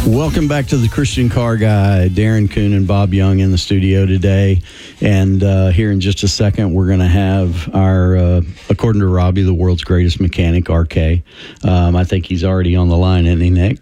Welcome back to the Christian Car Guy. Darren Kuhn and Bob Young in the studio today. And here in just a second, we're going to have our, according to Robbie, the world's greatest mechanic, RK. I think he's already on the line, isn't he, Nick?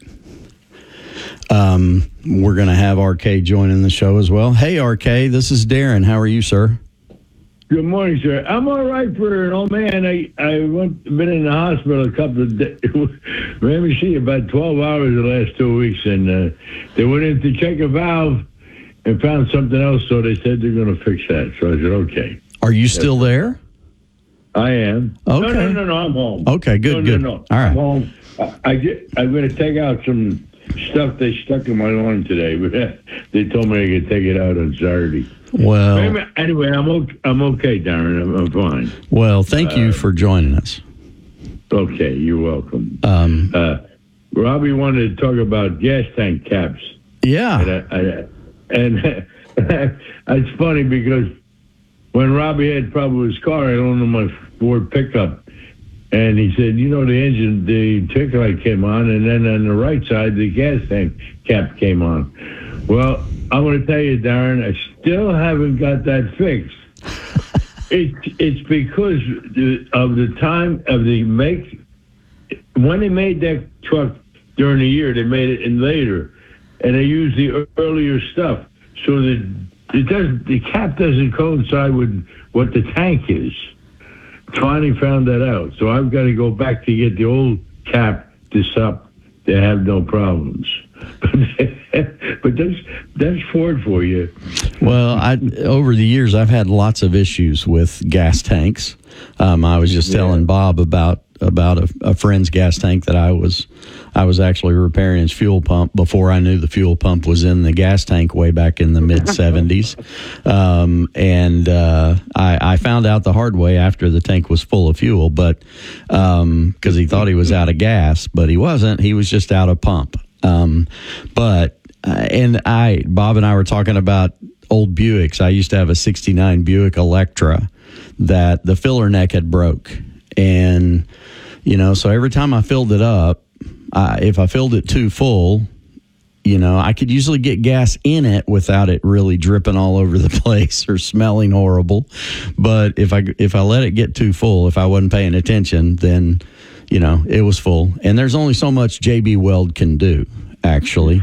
We're going to have RK joining the show as well. Hey, RK, this is Darren. How are you, sir? Good morning, sir. I'm all right for an old man. I been in the hospital a couple of days. Let me see, about 12 hours the last 2 weeks, and they went in to check a valve and found something else, so they said they're going to fix that. So I said, okay. Are you still there? I am. Okay. No, I'm home. Okay, good, good. No. All right. I'm home. I'm going to take out some stuff they stuck in my arm today. They told me I could take it out on Saturday. Well, anyway, I'm okay, Darren. I'm fine. Well, thank you for joining us. Okay, you're welcome. Robbie wanted to talk about gas tank caps. Yeah. And it's funny because when Robbie had trouble with his car, I loaned him my Ford pickup. And he said, the tick light came on, and then on the right side, the gas tank cap came on. Well, I'm going to tell you, Darren, I still haven't got that fixed. It's because of the time of the make. When they made that truck during the year, they made it in later, and they used the earlier stuff, so that the cap doesn't coincide with what the tank is. Finally found that out, so I've got to go back to get the old cap this up. They have no problems. But that's Ford for you. Well, over the years, I've had lots of issues with gas tanks. I was just telling Bob about a friend's gas tank that I was actually repairing his fuel pump before I knew the fuel pump was in the gas tank way back in the mid 70s. I found out the hard way after the tank was full of fuel, but because he thought he was out of gas, but he wasn't. He was just out of pump. Bob and I were talking about old Buicks. I used to have a 69 Buick Electra that the filler neck had broke. And, so every time I filled it up, if I filled it too full, I could usually get gas in it without it really dripping all over the place or smelling horrible. But if I let it get too full, if I wasn't paying attention, then, it was full. And there's only so much JB Weld can do, actually.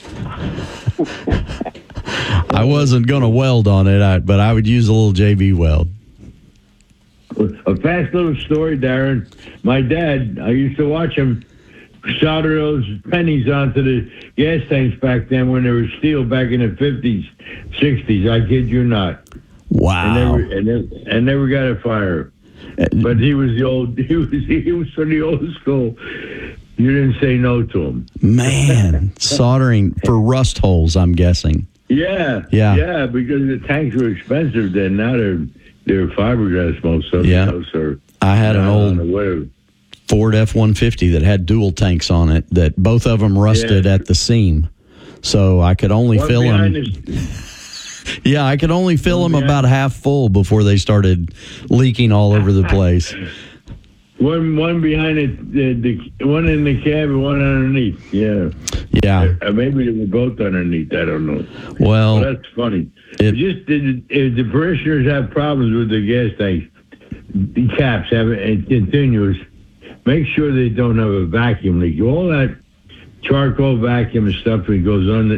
I wasn't going to weld on it, but I would use a little JB Weld. A fast little story, Darren. My dad, I used to watch him solder those pennies onto the gas tanks back then when they were steel back in the 50s, 60s. I kid you not. Wow. And never got a fire. But he was from the old school. You didn't say no to him. Man, soldering for rust holes, I'm guessing. Yeah, because the tanks were expensive then. Now they're fiberglass most of them. Yeah. I had an old Ford F-150 that had dual tanks on it that both of them rusted at the seam. So I could only fill them. I could only fill them about half full before they started leaking all over the place. One behind it, the one in the cab and one underneath. Yeah. Maybe they were both underneath. I don't know. Well, that's funny. If the parishioners have problems with the gas tanks, the caps have it continuous. Make sure they don't have a vacuum leak. All that charcoal vacuum and stuff that goes on